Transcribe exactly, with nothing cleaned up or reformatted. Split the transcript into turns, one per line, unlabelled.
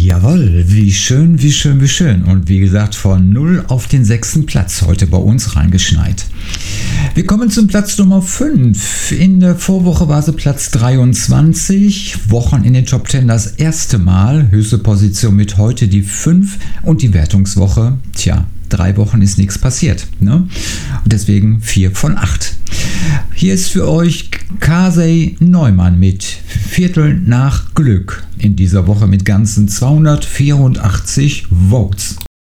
Jawohl, wie schön, wie schön, wie schön. Und wie gesagt, von null auf den sechsten Platz heute bei uns reingeschneit. Wir kommen zum Platz Nummer fünf. In der Vorwoche war sie Platz dreiundzwanzig. Wochen in den Top zehn das erste Mal. Höchste Position mit heute die fünf. Und die Wertungswoche, tja, drei Wochen ist nichts passiert. Ne? Und deswegen vier von acht. Hier ist für euch Casey Neumann mit Viertel nach Glück. In dieser Woche mit ganzen zweihundertvierundachtzig Votes.